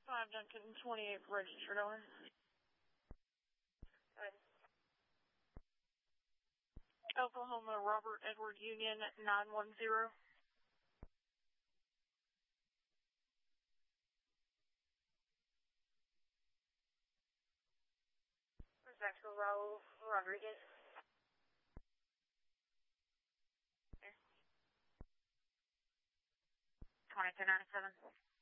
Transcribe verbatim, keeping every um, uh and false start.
five Duncan twenty-eight registered on. Oklahoma Robert Edward Union nine one zero. Mexico Raul Rodriguez. twenty-two ninety-seven.